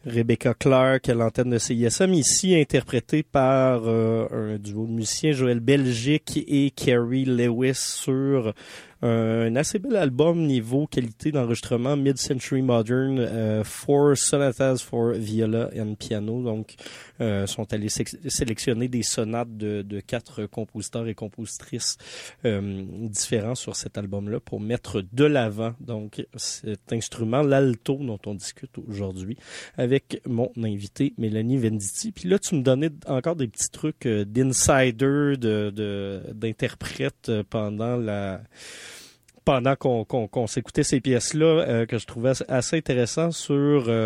Rebecca Clark à l'antenne de CISM, ici interprétée par un duo de musiciens, Joël Belgique et Carrie Lewis sur un assez bel album niveau qualité d'enregistrement Mid-Century Modern, Four Sonatas for Viola and Piano. Donc, sont allés sélectionner des sonates de 4 compositeurs et compositrices différents sur cet album-là pour mettre de l'avant donc cet instrument, l'alto dont on discute aujourd'hui avec mon invité Mélanie Venditti. Puis là, tu me donnais encore des petits trucs d'insider, d'interprète pendant qu'on s'écoutait ces pièces-là, que je trouvais assez intéressant sur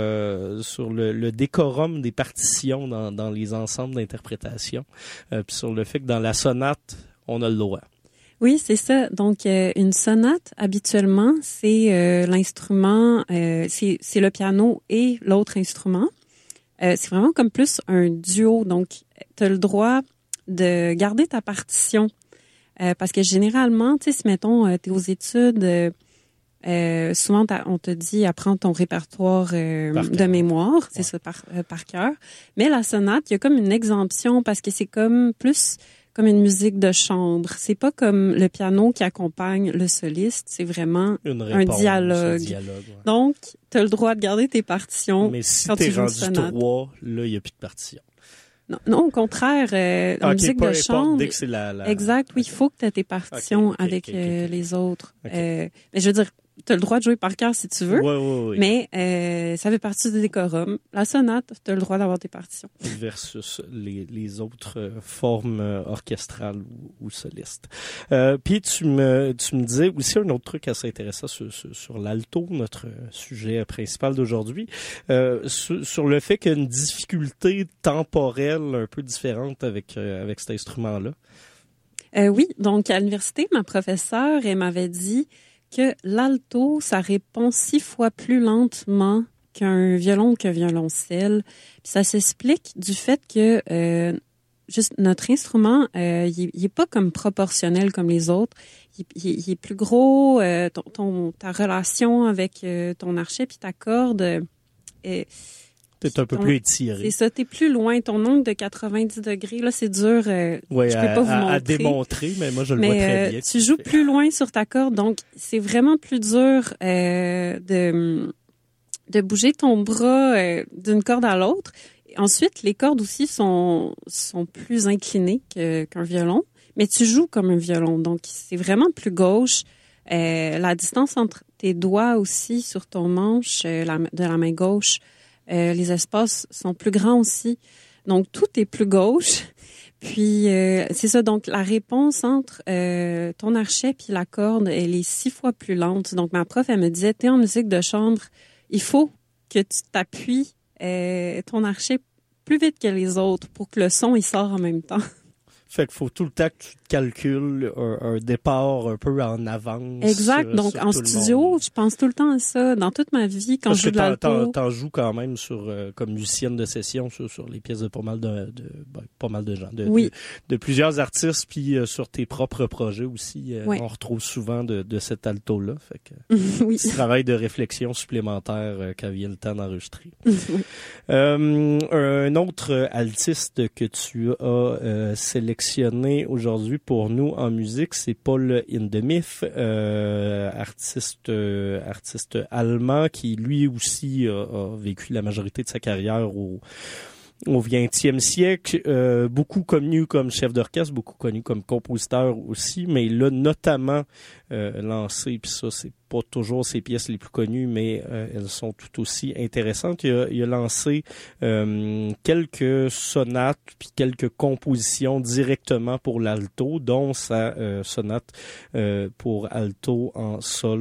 le décorum des partitions dans les ensembles d'interprétation, puis sur le fait que dans la sonate, on a le droit. Oui, c'est ça. Donc, une sonate, habituellement, c'est l'instrument, c'est le piano et l'autre instrument. C'est vraiment comme plus un duo. Donc, tu as le droit de garder ta partition. Parce que généralement, tu sais, si mettons, t'es aux études, souvent on te dit apprends ton répertoire de mémoire, c'est ça, par cœur. Mais la sonate, il y a comme une exemption parce que c'est comme plus comme une musique de chambre. C'est pas comme le piano qui accompagne le soliste, c'est vraiment un dialogue. Ouais. Donc, tu as le droit de garder tes partitions. Mais si quand t'es tu joues rendu 3, là, il n'y a plus de partition. Non, au contraire, en musique de chambre, dès que c'est la... exact, oui, il faut que tu aies tes partitions avec les autres. Mais je veux dire, tu as le droit de jouer par cœur si tu veux, oui. Mais ça fait partie du décorum. La sonate, tu as le droit d'avoir tes partitions. Versus les autres formes orchestrales ou solistes. Puis tu me disais aussi un autre truc assez intéressant sur l'alto, notre sujet principal d'aujourd'hui, sur le fait qu'il y a une difficulté temporelle un peu différente avec cet instrument-là. Oui, donc à l'université, ma professeure, elle m'avait dit que l'alto, ça répond 6 fois plus lentement qu'un violon ou qu'un violoncelle. Puis ça s'explique du fait que juste notre instrument, il est pas comme proportionnel comme les autres. Il est plus gros. Ta relation avec ton archet puis ta corde. T'es un peu plus étiré. C'est ça, t'es plus loin. Ton angle de 90 degrés, là, c'est dur. Je peux pas vous montrer. À démontrer, mais moi, je le vois très bien. Tu joues plus loin sur ta corde, donc c'est vraiment plus dur de bouger ton bras d'une corde à l'autre. Ensuite, les cordes aussi sont plus inclinées qu'un violon, mais tu joues comme un violon, donc c'est vraiment plus gauche. La distance entre tes doigts aussi sur ton manche de la main gauche, les espaces sont plus grands aussi. Donc, tout est plus gauche. Puis, c'est ça. Donc, la réponse entre ton archet puis la corde, elle est 6 fois plus lente. Donc, ma prof, elle me disait, t'es en musique de chambre, il faut que tu t'appuies ton archet plus vite que les autres pour que le son, il sort en même temps. Fait qu'il faut tout le temps que tu te calcules un départ un peu en avance. Exact. Donc, en studio, je pense tout le temps à ça. Dans toute ma vie, quand je joue de l'alto. T'en joues quand même comme musicienne de session sur les pièces de pas mal de gens. De plusieurs artistes, puis sur tes propres projets aussi. On retrouve souvent de cet alto-là. Fait que oui. Petit travail de réflexion supplémentaire quand vient le temps d'enregistrer. Un autre altiste que tu as sélectionné aujourd'hui pour nous en musique, c'est Paul Hindemith, artiste allemand qui lui aussi a vécu la majorité de sa carrière au 20e siècle, beaucoup connu comme chef d'orchestre, beaucoup connu comme compositeur aussi, mais il a notamment lancé, puis ça c'est pas toujours ses pièces les plus connues, mais elles sont tout aussi intéressantes. Il a lancé quelques sonates puis quelques compositions directement pour l'alto, dont sa sonate pour alto en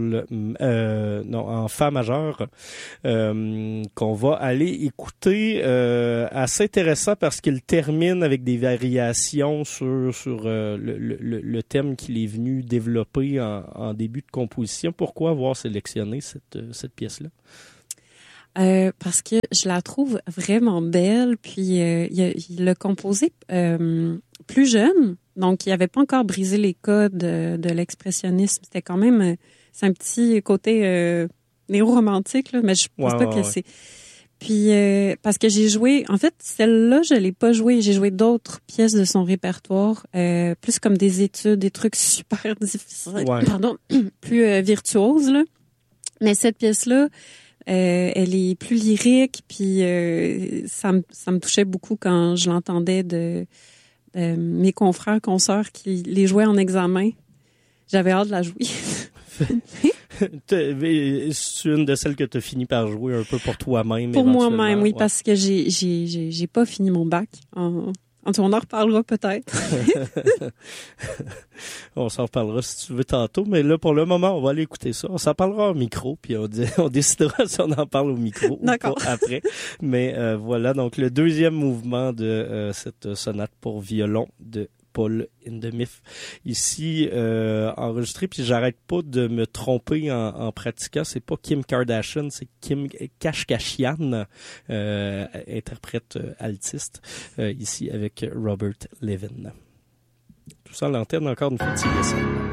en fa majeur, qu'on va aller écouter. Assez intéressant parce qu'il termine avec des variations sur le thème qu'il est venu développer en début de composition. Pourquoi avoir sélectionné cette pièce-là? Parce que je la trouve vraiment belle, puis il l'a composée plus jeune, donc il n'avait pas encore brisé les codes de l'expressionnisme. C'était quand même, c'est un petit côté néo-romantique, là, mais je pense pas que c'est... Puis parce que j'ai joué, en fait, celle-là, je l'ai pas jouée. J'ai joué d'autres pièces de son répertoire, plus comme des études, des trucs super difficiles, plus virtuoses là. Mais cette pièce-là, elle est plus lyrique, puis ça me touchait beaucoup quand je l'entendais de mes confrères, consoeurs qui les jouaient en examen. J'avais hâte de la jouer. C'est une de celles que tu as fini par jouer un peu pour toi-même. Pour moi-même, oui, parce que j'ai pas fini mon bac. On en reparlera peut-être. On s'en reparlera si tu veux tantôt, mais là, pour le moment, on va aller écouter ça. On s'en parlera au micro, puis on décidera si on en parle au micro ou pas après. Mais voilà, donc le deuxième mouvement de cette sonate pour violon de Paul Hindemith ici enregistré, puis j'arrête pas de me tromper en pratiquant, c'est pas Kim Kardashian, c'est Kim Kashkashian, interprète altiste ici avec Robert Levin. Tout ça à l'antenne encore une fois de TSM.